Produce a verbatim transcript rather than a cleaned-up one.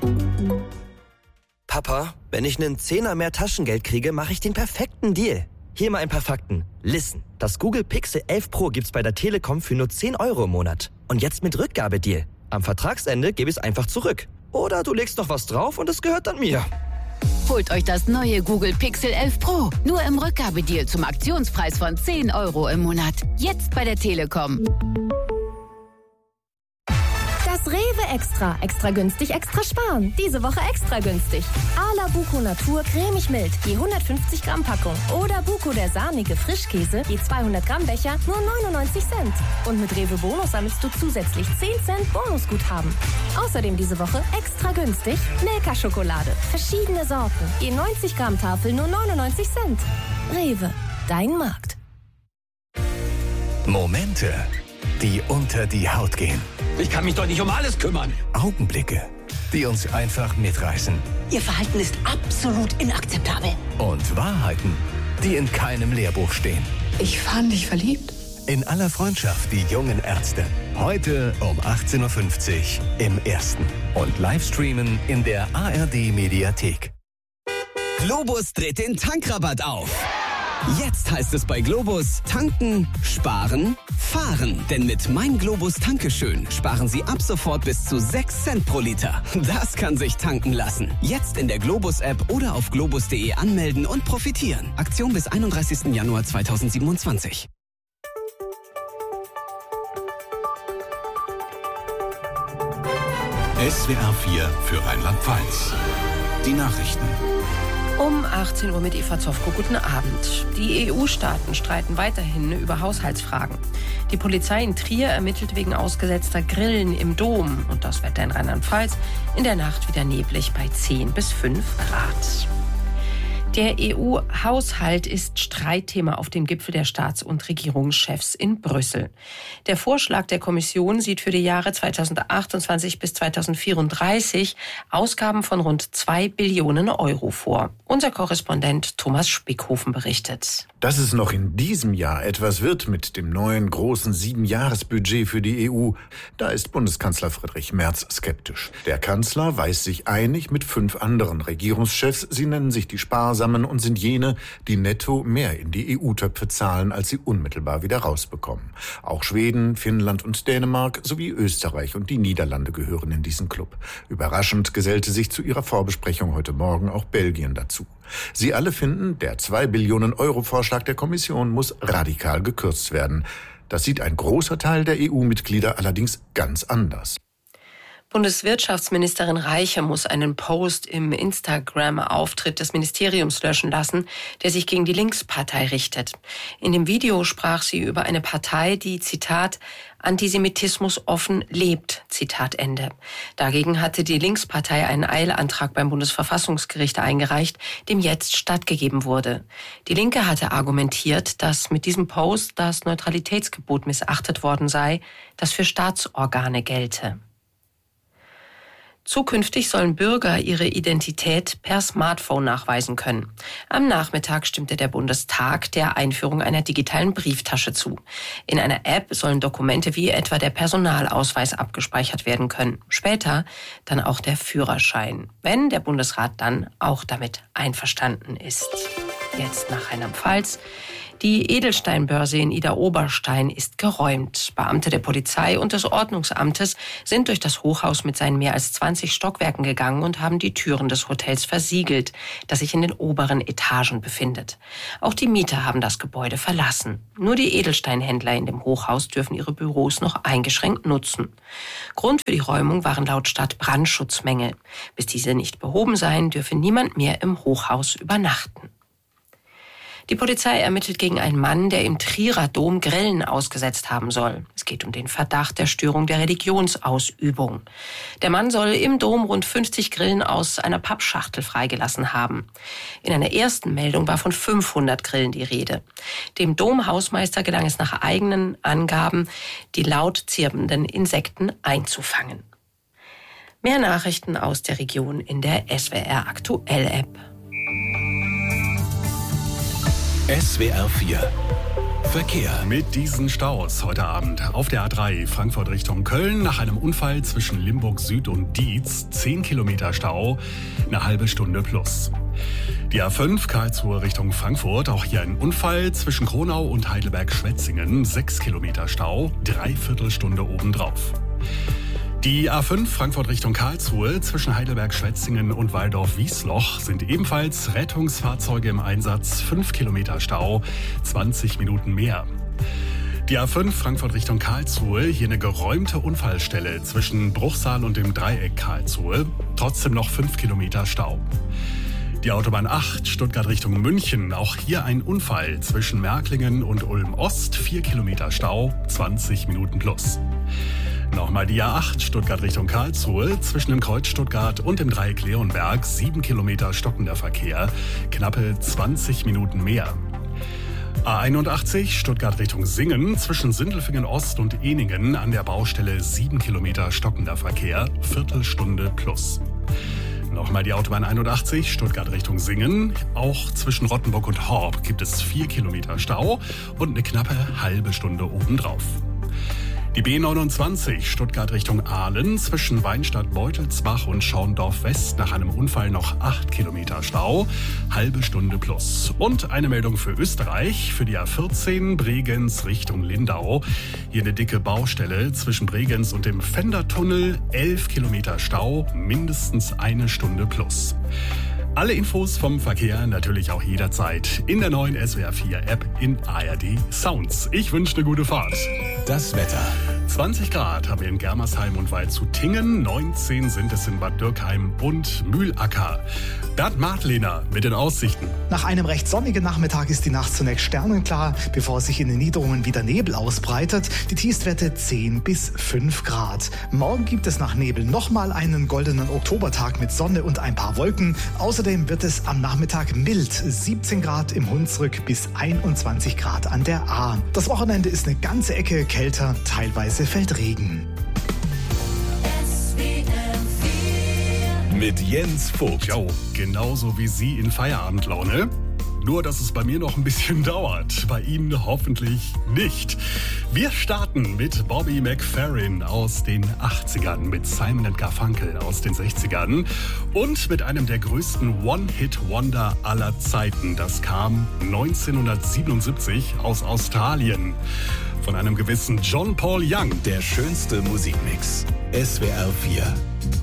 Papa, wenn ich einen Zehner mehr Taschengeld kriege, mache ich den perfekten Deal. Hier mal ein paar Fakten. Listen, das Google Pixel elf Pro gibt's bei der Telekom für nur zehn Euro im Monat. Und jetzt mit Rückgabedeal. Am Vertragsende gebe ich es einfach zurück. Oder du legst noch was drauf und es gehört dann mir. Holt euch das neue Google Pixel elf Pro. Nur im Rückgabedeal zum Aktionspreis von zehn Euro im Monat. Jetzt bei der Telekom. Das Rewe Extra. Extra günstig, extra sparen. Diese Woche extra günstig. Ala Buko Natur cremig mild, je hundertfünfzig Gramm Packung. Oder Buko der sahnige Frischkäse, je zweihundert Gramm Becher, nur neunundneunzig Cent. Und mit Rewe Bonus sammelst du zusätzlich zehn Cent Bonusguthaben. Außerdem diese Woche extra günstig Milka-Schokolade. Verschiedene Sorten, je neunzig Gramm Tafel, nur neunundneunzig Cent. Rewe, dein Markt. Momente, die unter die Haut gehen. Ich kann mich doch nicht um alles kümmern. Augenblicke, die uns einfach mitreißen. Ihr Verhalten ist absolut inakzeptabel. Und Wahrheiten, die in keinem Lehrbuch stehen. Ich fand dich verliebt. In aller Freundschaft, die jungen Ärzte. Heute um achtzehn Uhr fünfzig im Ersten. Und Livestreamen in der A R D-Mediathek. Globus dreht den Tankrabatt auf. Jetzt heißt es bei Globus tanken, sparen, fahren. Denn mit Mein Globus Tankeschön sparen Sie ab sofort bis zu sechs Cent pro Liter. Das kann sich tanken lassen. Jetzt in der Globus-App oder auf globus punkt de anmelden und profitieren. Aktion bis einunddreißigsten Januar zweitausendsiebenundzwanzig. S W R vier für Rheinland-Pfalz. Die Nachrichten. Um achtzehn Uhr mit Eva Zofko. Guten Abend. Die E U-Staaten streiten weiterhin über Haushaltsfragen. Die Polizei in Trier ermittelt wegen ausgesetzter Grillen im Dom. Und das Wetter in Rheinland-Pfalz in der Nacht wieder neblig bei zehn bis fünf Grad. Der E U-Haushalt ist Streitthema auf dem Gipfel der Staats- und Regierungschefs in Brüssel. Der Vorschlag der Kommission sieht für die Jahre zweitausendachtundzwanzig bis zweitausendvierunddreißig Ausgaben von rund zwei Billionen Euro vor. Unser Korrespondent Thomas Spickhofen berichtet. Dass es noch in diesem Jahr etwas wird mit dem neuen großen Siebenjahresbudget für die E U, da ist Bundeskanzler Friedrich Merz skeptisch. Der Kanzler weiß sich einig mit fünf anderen Regierungschefs. Sie nennen sich die Sparsamen und sind jene, die netto mehr in die E U-Töpfe zahlen, als sie unmittelbar wieder rausbekommen. Auch Schweden, Finnland und Dänemark sowie Österreich und die Niederlande gehören in diesen Club. Überraschend gesellte sich zu ihrer Vorbesprechung heute Morgen auch Belgien dazu. Sie alle finden, der zwei Billionen Euro Vorschlag der Kommission muss radikal gekürzt werden. Das sieht ein großer Teil der E U-Mitglieder allerdings ganz anders. Bundeswirtschaftsministerin Reiche muss einen Post im Instagram-Auftritt des Ministeriums löschen lassen, der sich gegen die Linkspartei richtet. In dem Video sprach sie über eine Partei, die, Zitat, Antisemitismus offen lebt, Zitat Ende. Dagegen hatte die Linkspartei einen Eilantrag beim Bundesverfassungsgericht eingereicht, dem jetzt stattgegeben wurde. Die Linke hatte argumentiert, dass mit diesem Post das Neutralitätsgebot missachtet worden sei, das für Staatsorgane gelte. Zukünftig sollen Bürger ihre Identität per Smartphone nachweisen können. Am Nachmittag stimmte der Bundestag der Einführung einer digitalen Brieftasche zu. In einer App sollen Dokumente wie etwa der Personalausweis abgespeichert werden können. Später dann auch der Führerschein, wenn der Bundesrat dann auch damit einverstanden ist. Jetzt nach Rheinland-Pfalz. Die Edelsteinbörse in Idar-Oberstein ist geräumt. Beamte der Polizei und des Ordnungsamtes sind durch das Hochhaus mit seinen mehr als zwanzig Stockwerken gegangen und haben die Türen des Hotels versiegelt, das sich in den oberen Etagen befindet. Auch die Mieter haben das Gebäude verlassen. Nur die Edelsteinhändler in dem Hochhaus dürfen ihre Büros noch eingeschränkt nutzen. Grund für die Räumung waren laut Stadt Brandschutzmängel. Bis diese nicht behoben seien, dürfe niemand mehr im Hochhaus übernachten. Die Polizei ermittelt gegen einen Mann, der im Trierer Dom Grillen ausgesetzt haben soll. Es geht um den Verdacht der Störung der Religionsausübung. Der Mann soll im Dom rund fünfzig Grillen aus einer Pappschachtel freigelassen haben. In einer ersten Meldung war von fünfhundert Grillen die Rede. Dem Domhausmeister gelang es nach eigenen Angaben, die laut zirpenden Insekten einzufangen. Mehr Nachrichten aus der Region in der S W R Aktuell App. S W R vier Verkehr. Mit diesen Staus heute Abend auf der A drei Frankfurt Richtung Köln nach einem Unfall zwischen Limburg Süd und Dietz. zehn Kilometer Stau, eine halbe Stunde plus. Die A fünf Karlsruhe Richtung Frankfurt, auch hier ein Unfall zwischen Kronau und Heidelberg-Schwetzingen. sechs Kilometer Stau, dreiviertel Stunde obendrauf. Die A fünf Frankfurt Richtung Karlsruhe zwischen Heidelberg-Schwetzingen und Waldorf-Wiesloch sind ebenfalls Rettungsfahrzeuge im Einsatz. fünf Kilometer Stau, zwanzig Minuten mehr. Die A fünf Frankfurt Richtung Karlsruhe, hier eine geräumte Unfallstelle zwischen Bruchsal und dem Dreieck Karlsruhe. Trotzdem noch fünf Kilometer Stau. Die Autobahn acht Stuttgart Richtung München, auch hier ein Unfall zwischen Märklingen und Ulm-Ost. vier Kilometer Stau, zwanzig Minuten plus. Nochmal die A acht Stuttgart Richtung Karlsruhe, zwischen dem Kreuz Stuttgart und dem Dreieck Leonberg, sieben Kilometer stockender Verkehr, knappe zwanzig Minuten mehr. A einundachtzig Stuttgart Richtung Singen, zwischen Sindelfingen Ost und Ehningen an der Baustelle sieben Kilometer stockender Verkehr, Viertelstunde plus. Nochmal die Autobahn einundachtzig Stuttgart Richtung Singen, auch zwischen Rottenburg und Horb gibt es vier Kilometer Stau und eine knappe halbe Stunde obendrauf. Die B neunundzwanzig Stuttgart Richtung Aalen, zwischen Weinstadt-Beutelsbach und Schorndorf-West nach einem Unfall noch acht Kilometer Stau, halbe Stunde plus. Und eine Meldung für Österreich, für die A vierzehn Bregenz Richtung Lindau. Hier eine dicke Baustelle zwischen Bregenz und dem Fendertunnel, elf Kilometer Stau, mindestens eine Stunde plus. Alle Infos vom Verkehr natürlich auch jederzeit in der neuen S W R vier App in A R D Sounds. Ich wünsche eine gute Fahrt. Das Wetter. zwanzig Grad haben wir in Germersheim und Waldshut-Tingen, neunzehn sind es in Bad Dürkheim und Mühlacker. Bernd Martlehner mit den Aussichten. Nach einem recht sonnigen Nachmittag ist die Nacht zunächst sternenklar, bevor sich in den Niederungen wieder Nebel ausbreitet. Die Tiefstwerte zehn bis fünf Grad. Morgen gibt es nach Nebel nochmal einen goldenen Oktobertag mit Sonne und ein paar Wolken. Außerdem wird es am Nachmittag mild, siebzehn Grad im Hunsrück bis einundzwanzig Grad an der Ahr. Das Wochenende ist eine ganze Ecke kälter, teilweise fällt Regen. Mit Jens Vogt. Jo, genauso wie Sie in Feierabendlaune. Nur, dass es bei mir noch ein bisschen dauert. Bei Ihnen hoffentlich nicht. Wir starten mit Bobby McFerrin aus den achtzigern, mit Simon and Garfunkel aus den sechzigern und mit einem der größten One-Hit-Wonder aller Zeiten. Das kam neunzehnhundertsiebenundsiebzig aus Australien von einem gewissen John Paul Young. Der schönste Musikmix. S W R vier.